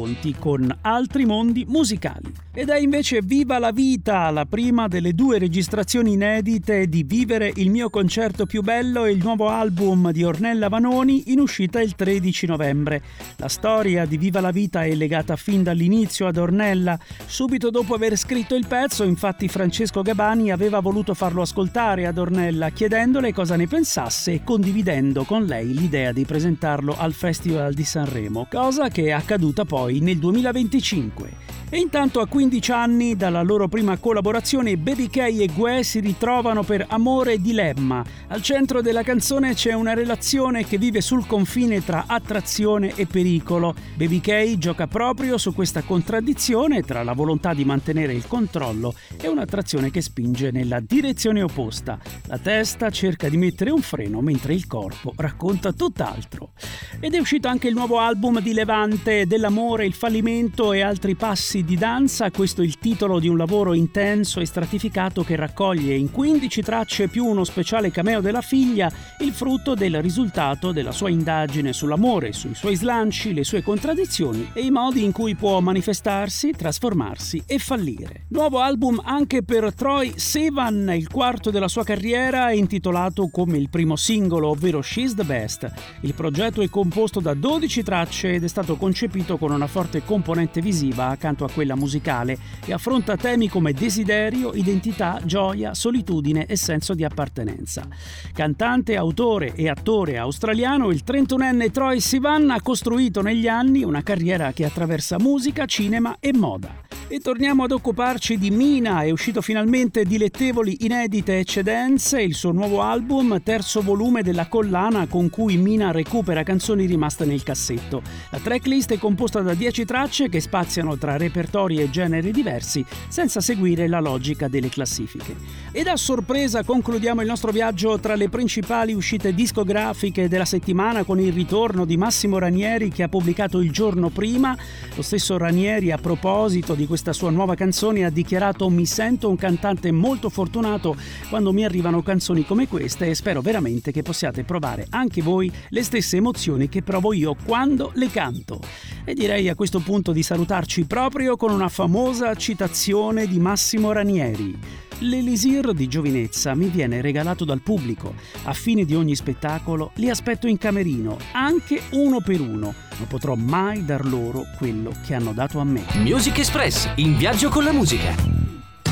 confronti con altri mondi musicali. Ed è invece Viva la vita, la prima delle 2 registrazioni inedite di Vivere il mio concerto più bello, il nuovo album di Ornella Vanoni in uscita il 13 novembre. La storia di Viva la vita è legata fin dall'inizio ad Ornella. Subito dopo aver scritto il pezzo, infatti, Francesco Gabani aveva voluto farlo ascoltare ad Ornella, chiedendole cosa ne pensasse e condividendo con lei l'idea di presentarlo al Festival di Sanremo, cosa che è accaduta poi nel 2025. E intanto a 15 anni dalla loro prima collaborazione, Baby K e Guè si ritrovano per Amore e Dilemma. Al centro della canzone c'è una relazione che vive sul confine tra attrazione e pericolo. Baby K gioca proprio su questa contraddizione tra la volontà di mantenere il controllo e un'attrazione che spinge nella direzione opposta. La testa cerca di mettere un freno mentre il corpo racconta tutt'altro. Ed è uscito anche il nuovo album di Levante, Dell'amore, il fallimento e altri passi di danza. Questo è il titolo di un lavoro intenso e stratificato che raccoglie in 15 tracce più uno speciale cameo della figlia il frutto del risultato della sua indagine sull'amore, sui suoi slanci, le sue contraddizioni e i modi in cui può manifestarsi, trasformarsi e fallire. Nuovo album anche per Troye Sivan, il quarto della sua carriera, intitolato come il primo singolo, ovvero She's the Best. Il progetto è composto da 12 tracce ed è stato concepito con una forte componente visiva accanto a quella musicale e affronta temi come desiderio, identità, gioia, solitudine e senso di appartenenza. Cantante, autore e attore australiano, il 31enne Troye Sivan ha costruito negli anni una carriera che attraversa musica, cinema e moda. E torniamo ad occuparci di Mina. È uscito finalmente Dilettevoli inedite eccedenze, il suo nuovo album, terzo volume della collana con cui Mina recupera canzoni rimaste nel cassetto. La tracklist è composta da 10 tracce che spaziano tra repertori e generi diversi senza seguire la logica delle classifiche. Ed a sorpresa concludiamo il nostro viaggio tra le principali uscite discografiche della settimana con il ritorno di Massimo Ranieri, che ha pubblicato il giorno prima. Lo stesso Ranieri, a proposito di questa sua nuova canzone, ha dichiarato: mi sento un cantante molto fortunato quando mi arrivano canzoni come queste e spero veramente che possiate provare anche voi le stesse emozioni che provo io quando le canto. E direi a questo punto di salutarci proprio con una famosa citazione di Massimo Ranieri: l'elisir di giovinezza mi viene regalato dal pubblico. A fine di ogni spettacolo li aspetto in camerino, anche uno per uno. Non potrò mai dar loro quello che hanno dato a me. Music Express, in viaggio con la musica.